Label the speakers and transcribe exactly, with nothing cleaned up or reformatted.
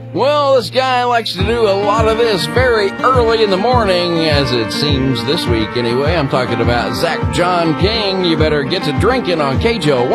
Speaker 1: Well, this guy likes to do a lot of this very early in the morning, as it seems this week anyway. I'm talking about Zach John King. You better get to drinking on K J O